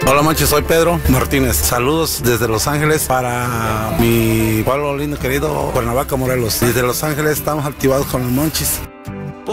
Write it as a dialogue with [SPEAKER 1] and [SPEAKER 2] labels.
[SPEAKER 1] Hola Monchis, soy Pedro Martínez. Saludos desde Los Ángeles para mi pueblo lindo querido, Cuernavaca, Morelos. Desde Los Ángeles estamos activados con los Monchis.